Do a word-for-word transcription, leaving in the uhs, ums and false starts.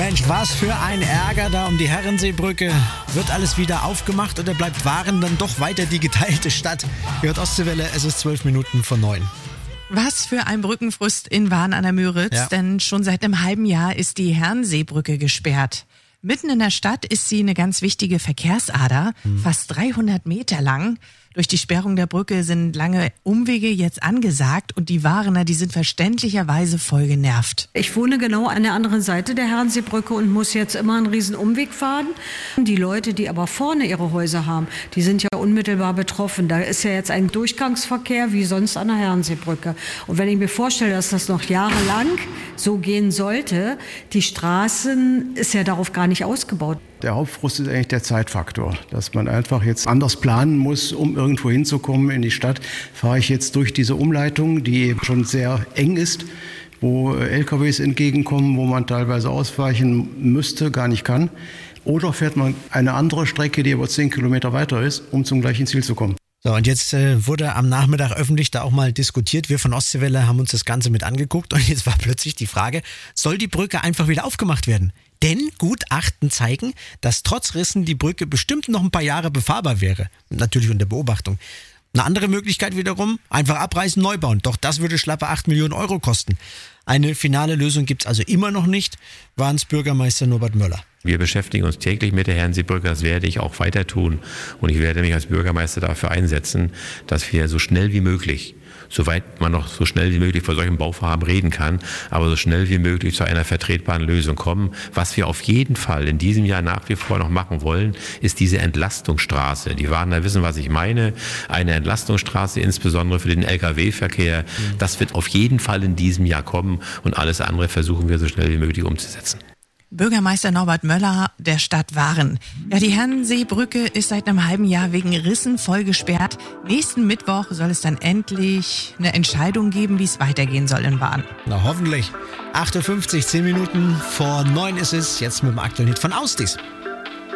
Mensch, was für ein Ärger da um die Herrenseebrücke. Wird alles wieder aufgemacht oder bleibt Waren dann doch weiter die geteilte Stadt? Ihr hört Ostseewelle, es ist zwölf Minuten vor neun. Was für ein Brückenfrust in Waren an der Müritz, ja. Denn schon seit einem halben Jahr ist die Herrenseebrücke gesperrt. Mitten in der Stadt ist sie eine ganz wichtige Verkehrsader, hm. fast dreihundert Meter lang. Durch die Sperrung der Brücke sind lange Umwege jetzt angesagt und die Warener, die sind verständlicherweise voll genervt. Ich wohne genau an der anderen Seite der Herrenseebrücke und muss jetzt immer einen riesen Umweg fahren. Die Leute, die aber vorne ihre Häuser haben, die sind ja unmittelbar betroffen. Da ist ja jetzt ein Durchgangsverkehr wie sonst an der Herrenseebrücke. Und wenn ich mir vorstelle, dass das noch jahrelang so gehen sollte, die Straßen ist ja darauf gar nicht ausgebaut. Der Hauptfrust ist eigentlich der Zeitfaktor, dass man einfach jetzt anders planen muss, um irgendwo hinzukommen in die Stadt. Fahre ich jetzt durch diese Umleitung, die schon sehr eng ist, wo L K Ws entgegenkommen, wo man teilweise ausweichen müsste, gar nicht kann. Oder fährt man eine andere Strecke, die aber zehn Kilometer weiter ist, um zum gleichen Ziel zu kommen. So, und jetzt äh, wurde am Nachmittag öffentlich da auch mal diskutiert. Wir von Ostseewelle haben uns das Ganze mit angeguckt und jetzt war plötzlich die Frage, soll die Brücke einfach wieder aufgemacht werden? Denn Gutachten zeigen, dass trotz Rissen die Brücke bestimmt noch ein paar Jahre befahrbar wäre. Natürlich unter Beobachtung. Eine andere Möglichkeit wiederum, einfach abreißen, neu bauen. Doch das würde schlappe acht Millionen Euro kosten. Eine finale Lösung gibt es also immer noch nicht, warnt Bürgermeister Norbert Möller. Wir beschäftigen uns täglich mit der Herrenseebrücke, das werde ich auch weiter tun. Und ich werde mich als Bürgermeister dafür einsetzen, dass wir so schnell wie möglich, soweit man noch so schnell wie möglich vor solchen Bauvorhaben reden kann, aber so schnell wie möglich zu einer vertretbaren Lösung kommen. Was wir auf jeden Fall in diesem Jahr nach wie vor noch machen wollen, ist diese Entlastungsstraße. Die Warner wissen, was ich meine. Eine Entlastungsstraße, insbesondere für den L K W-Verkehr. Das wird auf jeden Fall in diesem Jahr kommen und alles andere versuchen wir so schnell wie möglich umzusetzen. Bürgermeister Norbert Möller der Stadt Waren. Ja, die Herrenseebrücke ist seit einem halben Jahr wegen Rissen voll gesperrt. Nächsten Mittwoch soll es dann endlich eine Entscheidung geben, wie es weitergehen soll in Waren. Na hoffentlich. acht Uhr fünfzig, zehn Minuten vor neun ist es. Jetzt mit dem aktuellen Hit von Austis.